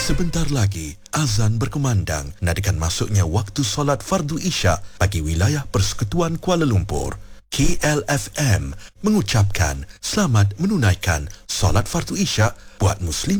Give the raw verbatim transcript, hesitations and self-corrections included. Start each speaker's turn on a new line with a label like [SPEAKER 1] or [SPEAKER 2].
[SPEAKER 1] Sebentar lagi, azan berkumandang nadikan masuknya waktu solat fardu Isyak bagi wilayah Persekutuan Kuala Lumpur. K L F M mengucapkan selamat menunaikan solat fardu Isyak buat Muslim